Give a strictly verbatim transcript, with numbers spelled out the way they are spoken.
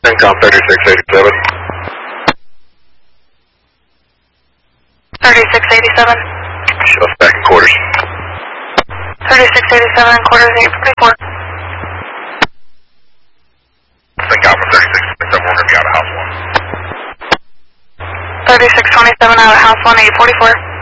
CENTCOM thirty-six eighty-seven. thirty-six eighty-seven. Show us back in quarters. thirty-six eighty-seven, quarters eight forty-four. CENTCOM from thirty-six twenty-seven, we're going to be out of house one. thirty-six twenty-seven out of house one, eight forty-four.